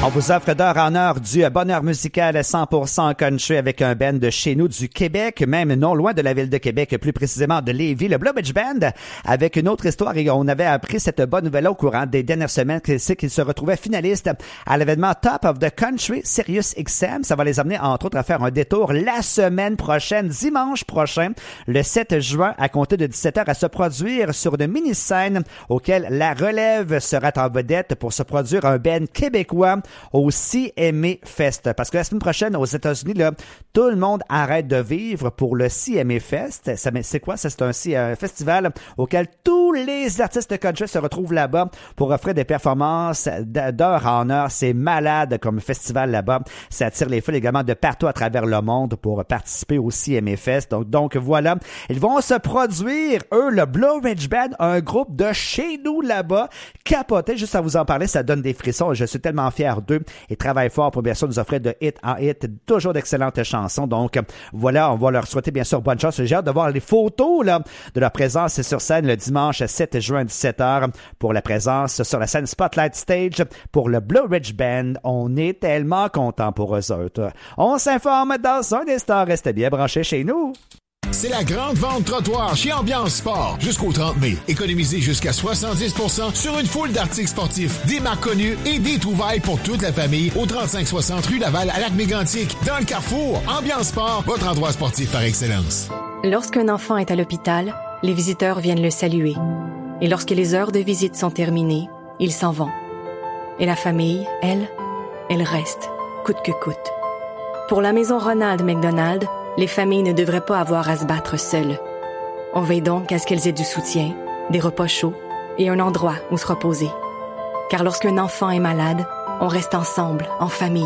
On vous offre d'heure en heure du bonheur musical 100% country avec un band de chez nous du Québec, même non loin de la ville de Québec, plus précisément de Lévis, le Blowridge Band, avec une autre histoire. Et on avait appris cette bonne nouvelle au courant des dernières semaines, c'est qu'ils se retrouvaient finalistes à l'événement Top of the Country Sirius XM. Ça va les amener entre autres à faire un détour la semaine prochaine, dimanche prochain, le 7 juin, à compter de 17h, à se produire sur une mini-scène auquel la relève sera en vedette pour se produire un band québécois au CMA Fest. Parce que la semaine prochaine, aux États-Unis, là, tout le monde arrête de vivre pour le CMA Fest. C'est quoi? C'est un festival auquel tous les artistes country se retrouvent là-bas pour offrir des performances d'heure en heure. C'est malade comme festival là-bas. Ça attire les foules également de partout à travers le monde pour participer au CMA Fest. Donc voilà, ils vont se produire, eux, le Blowridge Band, un groupe de chez nous là-bas. Capoté, juste à vous en parler, ça donne des frissons. Je suis tellement fier d'eux et travaillent fort pour bien sûr nous offrir de hit en hit, toujours d'excellentes chansons. Donc voilà, on va leur souhaiter bien sûr bonne chance. J'ai hâte de voir les photos là de leur présence sur scène le dimanche 7 juin 17h pour la présence sur la scène Spotlight Stage pour le Blowridge Band. On est tellement contents pour eux autres. On s'informe dans un instant. Restez bien branchés chez nous. C'est la grande vente trottoir chez Ambiance Sport jusqu'au 30 mai. Économisez jusqu'à 70% sur une foule d'articles sportifs, des marques connues et des trouvailles pour toute la famille au 3560 rue Laval à Lac-Mégantic. Dans le Carrefour, Ambiance Sport, votre endroit sportif par excellence. Lorsqu'un enfant est à l'hôpital, les visiteurs viennent le saluer. Et lorsque les heures de visite sont terminées, ils s'en vont. Et la famille, elle reste, coûte que coûte. Pour la maison Ronald McDonald, les familles ne devraient pas avoir à se battre seules. On veille donc à ce qu'elles aient du soutien, des repas chauds et un endroit où se reposer. Car lorsqu'un enfant est malade, on reste ensemble, en famille.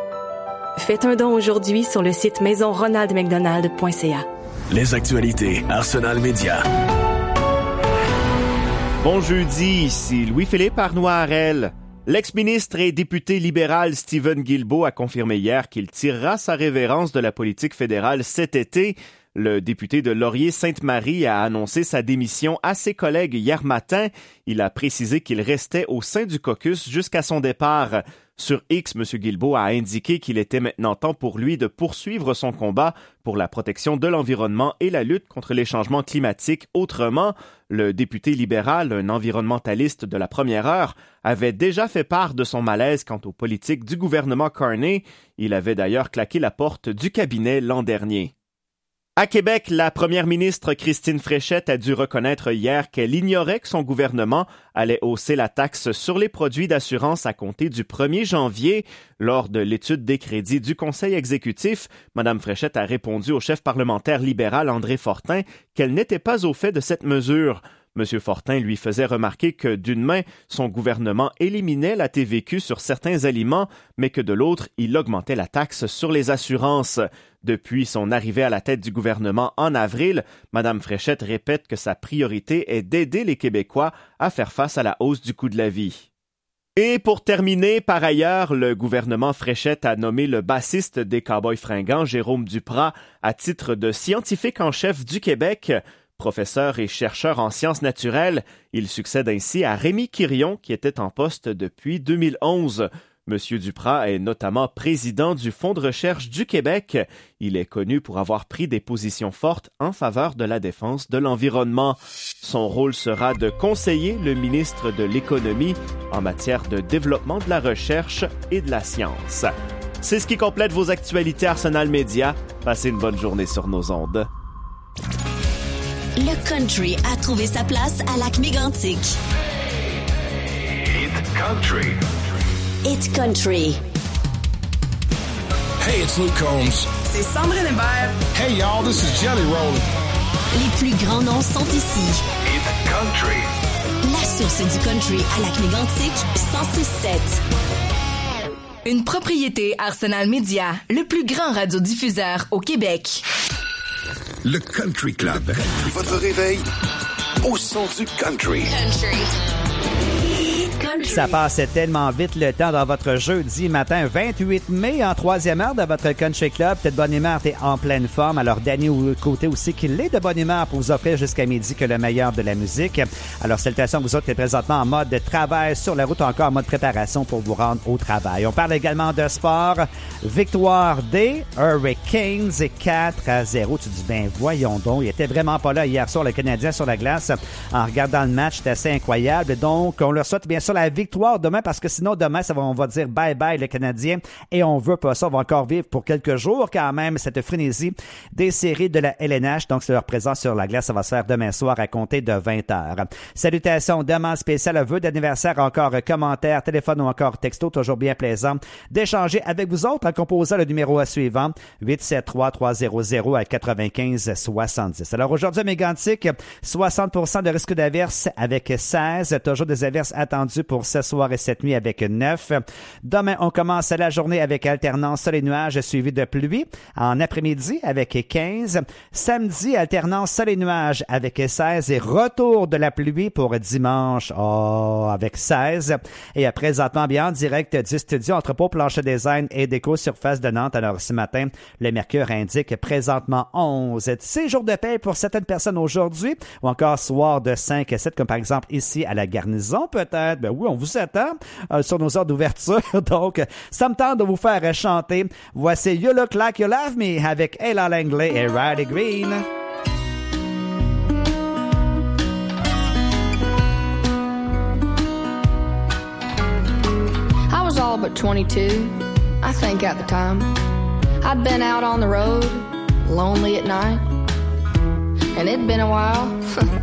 Faites un don aujourd'hui sur le site maisonronaldmcdonald.ca. Les actualités Arsenal Média. Bon jeudi, ici Louis-Philippe Arnois-Harel. L'ex-ministre et député libéral Stephen Guilbeault a confirmé hier qu'il tirera sa révérence de la politique fédérale cet été. Le député de Laurier-Sainte-Marie a annoncé sa démission à ses collègues hier matin. Il a précisé qu'il restait au sein du caucus jusqu'à son départ. Sur X, M. Guilbeault a indiqué qu'il était maintenant temps pour lui de poursuivre son combat pour la protection de l'environnement et la lutte contre les changements climatiques. Autrement, le député libéral, un environnementaliste de la première heure, avait déjà fait part de son malaise quant aux politiques du gouvernement Carney. Il avait d'ailleurs claqué la porte du cabinet l'an dernier. À Québec, la première ministre Christine Fréchette a dû reconnaître hier qu'elle ignorait que son gouvernement allait hausser la taxe sur les produits d'assurance à compter du 1er janvier. Lors de l'étude des crédits du Conseil exécutif, Mme Fréchette a répondu au chef parlementaire libéral André Fortin qu'elle n'était pas au fait de cette mesure. M. Fortin lui faisait remarquer que, d'une main, son gouvernement éliminait la TVQ sur certains aliments, mais que de l'autre, il augmentait la taxe sur les assurances. Depuis son arrivée à la tête du gouvernement en avril, Mme Fréchette répète que sa priorité est d'aider les Québécois à faire face à la hausse du coût de la vie. Et pour terminer, par ailleurs, le gouvernement Fréchette a nommé le bassiste des Cowboys fringants, Jérôme Duprat, à titre de scientifique en chef du Québec. Professeur et chercheur en sciences naturelles, il succède ainsi à Rémi Quirion, qui était en poste depuis 2011. Monsieur Duprat est notamment président du Fonds de recherche du Québec. Il est connu pour avoir pris des positions fortes en faveur de la défense de l'environnement. Son rôle sera de conseiller le ministre de l'Économie en matière de développement de la recherche et de la science. C'est ce qui complète vos actualités Arsenal Média. Passez une bonne journée sur nos ondes. Le country a trouvé sa place à Lac-Mégantic. Hit Country. Hit Country. Hey, it's Luke Combs. C'est Sandrine Hébert. Hey, y'all, this is Jelly Roll. Les plus grands noms sont ici. Hit Country. La source du country à Lac-Mégantic, 106.7. Une propriété Arsenal Média, le plus grand radiodiffuseur au Québec. Le Country Club. Votre réveil au son du country. Country. Ça passe tellement vite le temps dans votre jeudi matin, 28 mai, en troisième heure de votre Country Club. Peut-être bonne humeur, t'es en pleine forme. Alors, Danny Côté aussi, qu'il est de bonne humeur pour vous offrir jusqu'à midi que le meilleur de la musique. Alors, salutations à vous autres qui êtes présentement en mode travail sur la route, encore en mode préparation pour vous rendre au travail. On parle également de sport. Victoire des Hurricanes, 4-0. Tu dis, ben voyons donc, il était vraiment pas là hier soir, le Canadien sur la glace. En regardant le match, c'était assez incroyable. Donc, on leur souhaite bien sûr la victoire demain parce que sinon, demain, on va dire bye-bye le Canadien et on veut pas ça. On va encore vivre pour quelques jours quand même cette frénésie des séries de la LNH. Donc, c'est leur présence sur la glace. Ça va se faire demain soir à compter de 20h. Salutations, demande spéciale, vœux d'anniversaire, encore commentaires, téléphone ou encore texto. Toujours bien plaisant d'échanger avec vous autres en composant le numéro suivant, 873-300-95-70. Alors aujourd'hui, à Mégantic, 60% de risque d'averse avec 16. Toujours des averses attendues pour ce soir et cette nuit avec 9. Demain, on commence la journée avec alternance sol et nuages suivi de pluie. En après-midi avec 15. Samedi, alternance sol et nuages avec 16 et retour de la pluie pour dimanche avec 16. Et présentement, bien en direct du studio Entrepôt Plancher Design et Déco Surface de Nantes. Alors ce matin, le mercure indique présentement 11. C'est jour de paix pour certaines personnes aujourd'hui ou encore soir de 5 à 7 comme par exemple ici à la garnison peut-être. Ben oui, on vous attend sur nos heures d'ouverture. Donc, ça me tente de vous faire chanter. Voici You Look Like You Love Me avec Ella Langley et Riley Green. I was all but 22, I think at the time. I'd been out on the road, lonely at night. And it'd been a while